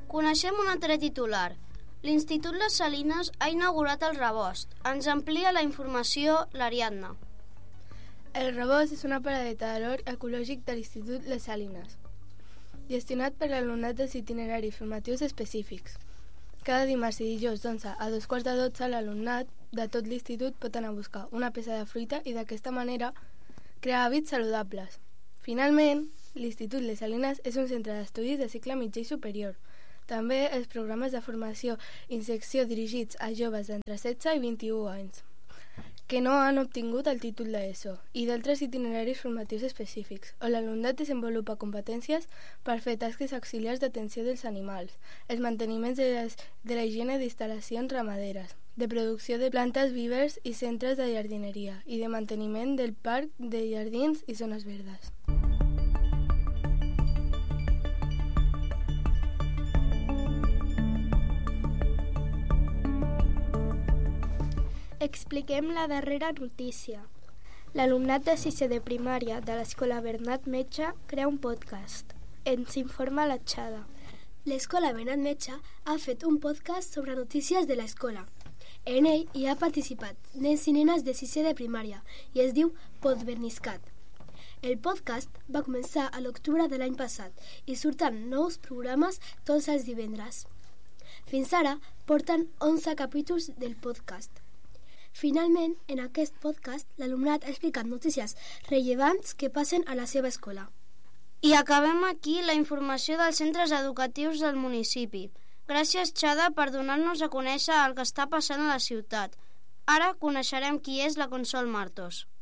Coneixem un altre titular. L'Institut Les Salines ha inaugurat el Rebost. Ens amplia la informació l'Ariadna. El Rebost és una paradeta de l'hort ecològic de l'Institut Les Salines, gestionat per l'alumnat dels itineraris formatius específics. Cada dimarts i dijous d'11 a 11:45 l'alumnat de tot l'institut pot anar a buscar una peça de fruita i d'aquesta manera crear hàbits saludables. Finalment, l'Institut Les Salines és un centre d'estudis de cicle mitjà i superior. També els programes de formació i inserció dirigits a joves d'entre 16 i 21 anys que no han obtingut el títol d'ESO i d'altres itineraris formatius específics, on l'alumnat desenvolupa competències per fer tasques auxiliars d'atenció dels animals, els manteniments de la higiene d'instal·lacions ramaderes, de producció de plantes vivers i centres de jardineria i de manteniment del parc de jardins i zones verdes. Expliquem la darrera notícia. L'alumnat de 6è de primària de l'Escola Bernat Metge crea un podcast. Ens informa la Txada. L'Escola Bernat Metge ha fet un podcast sobre notícies de l'escola. En ell hi ha participat nens i nenes de 6è de primària i es diu Podverniscat. El podcast va començar a l'octubre de l'any passat i surten nous programes tots els divendres. Fins ara porten 11 capítols del podcast. Finalment, en aquest podcast, l'alumnat ha explicat notícies rellevants que passen a la seva escola. I acabem aquí la informació dels centres educatius del municipi. Gràcies, Txada, per donar-nos a conèixer el que està passant a la ciutat. Ara coneixerem qui és la Consol Martos.